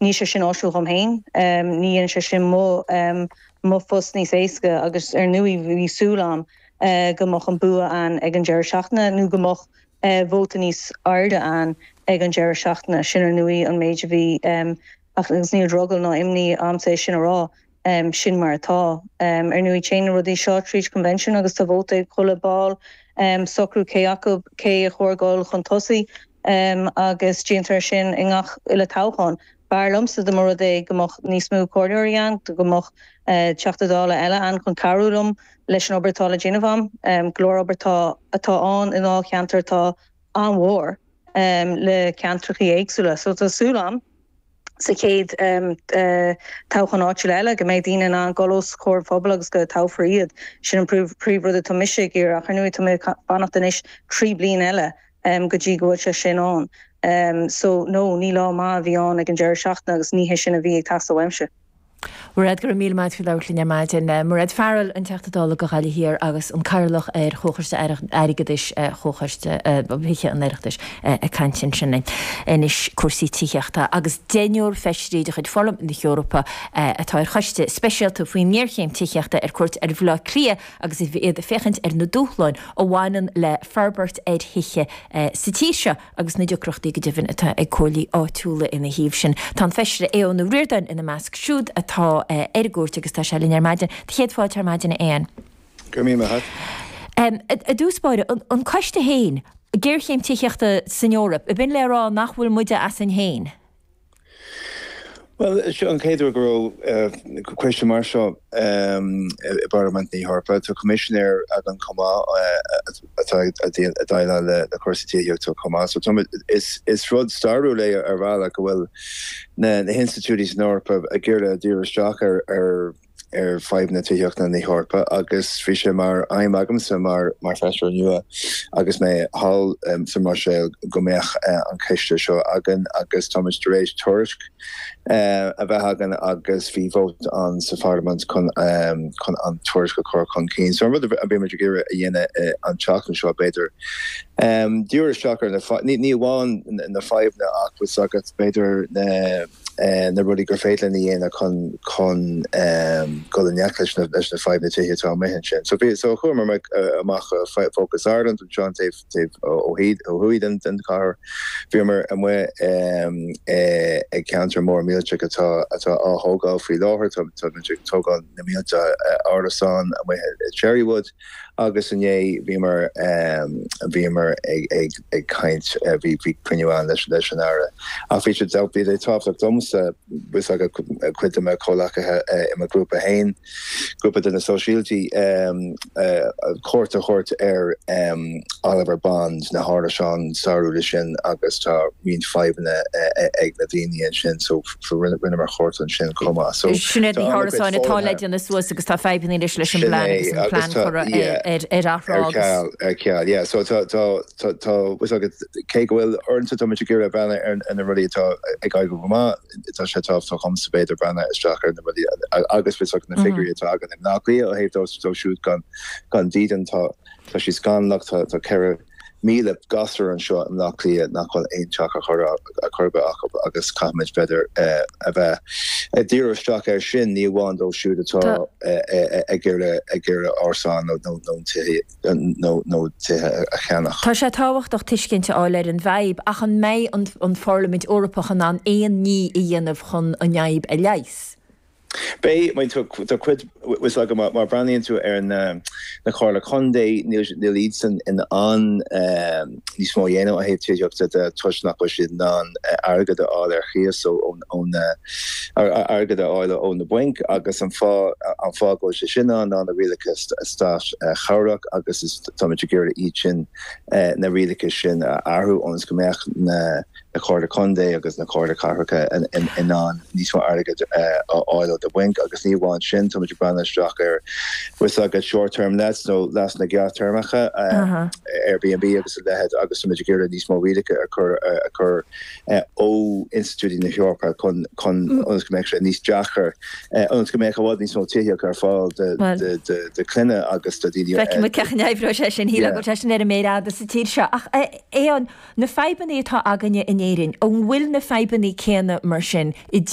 ní sé sin áisiú chum hain, ní an sé sin mo fus níos éasca agus nui bhí súlám gomach an bua an ag an deir seachna, nó gomach vóta níos arda an ag an deir seachna sin nui an méid bhí ach agus ní drogel ná imní amsa sin rá sin mar atá. Nui chéine rudí seo Treaty Convention agus tá vóta ag chola ball socrú cé a chóirgáil chun tosaí agus díantar sin ingach ile táchan. Bar lumsa de mar é gomach níos mú cordúían, gomach teachtadála eile an chun carúlum leis an obertála Genevam, glór obertá atá an in á cheantar tá an mhór le ceantrachaí éagsúla. So tá súlam sa céad táchan áitiúil eile go méid daine an golos chóir phobal agus go táfraíad sin an príomhrúda tá miise gur a chuinú tá mé bannachta inis 3 bliain eile go dtí go se sin an. So no, ní lá má bhí an ag an deir seachna agus ní sin a bhí ag tastal weimse. Muad gur mí maid fiú lelíine maidin muad fearil an teachtadála go chaile hir agus an cairlach chóchaiste aigeis chóchaiste bhíe an éireachtas a cantin sinna inis cuasaí tíochta agus déúor feisirí de chuid form in Europa atá chuiste speisialta faoin níorchéim tíochta cuat bhlá clia agus i bhí iad fechant na dúchláin ó bhhain le Ferbert hiiche satíise agus na deocrochtaí go dtíhann atá ag cholí áitiúla ina híomh sin. Tá feisire é na riordain ina measc siúd tá ergúirt agus tá se línar maidin, chéadháil tar maidin éan. Go mí me hat. A dúspáide an caiiste héin, ggéirchéim tíochta san Eorp, a bin le rá nachhfuil muide as an héin. Well, an céidir go question mar seo Parliament ní Harpa to commissioner an comá a daile le cuasaí to comá. So is rud starú le ar bhela go bhfuil na instituties in Europa a ggéirle dúrasteach ar 5 na tíochtna ní Harpa agus fi sé mar aim agam sa mar festra nua agus mé hall sa mar sé gombeach an ceiste seo agan agus Thomas Duréis Tuirsk a bheit hagan agus bhí vót an sa Parliament chun an Tuirsk chur chun cín. So rud a bé meidir gire a dhéine an teachn seo beidir. Dúrasteach ní bháin na 5 na ach was agus beidir na rudi gur féitlen ní dhéana chun go an neachleis na 5 na tíhe tá méhan sin. So chumar me amach Focus Ireland John Dave óhuiid an car bhímar an mu ag counter mór mílte atá áthógáil frí láthir tógáil na mílte Ardasán a mu Cherrywood agus an bhímar ag kaint bhí cruinneáin leis an ára. A fi dábí é táach domsa bus a cuiide me cholachathe im a grúpa hain, grúpa den na socialty chóirta chóirt ar Oliver Bond na Hardasán starúla sin agus tá rion 5 ag na daine sin so rinne mar chóirt an sin comá. Sinné bhí Hardasán atá leidir na suas agus tá 5 leis leis an plán yeah, so cé gohfuil orintanta tá muidir gur a bhena ar na rudí tá ag go má tá sé tá chumsa beidir brena isteach ar na rudí agus bit na figurí atá agan im nachlí a héh tó siút gan dían tá sí gan nach tá ceir míle gasar an seo an nachlí nachhfuil éonteach a churbe agus caiid beidir a bheith dírasteach ar sin ní bháin dó siúd atá ag ggéire ársáin nó tithe a cheannach. Tá sé táhachtach tuiscinnte áir an bhaib ach an méid an Parliament Eorpach an éon ní i dhéanamh chun an neib a leis. Bei mein quid was like mar branding to ar na Carla Conde Nilidson in an ní smó dhéana a héh tíocht a tuisnach sin ná agad a áil ar chias so ón agad a áile ón na buink agus an fá go se sin an a rialachas sta chaach agus is tamgéir í sin na rialachas sin airthú ons gombeach na Carla Conde agus na Carla Carcha in an níos agad áile the wink agus ní bháin sin tá muidir brandna straach ar was a short-term nets nó las na gearttermacha Airbnb agus lehead agus muidir géir níos mó rialacha a chur ó institutí na Eorpa chun ons go méid níos deachar ons go méid bhád níos mó tíoch ar fáil de cluine agus do díine. Feici cechan éhró sé sin híla go teistin ar a méad a sa tír seo ach éon na feibannaí atá aganne in éirin ó bhfuil na feibannaí céanna mar sin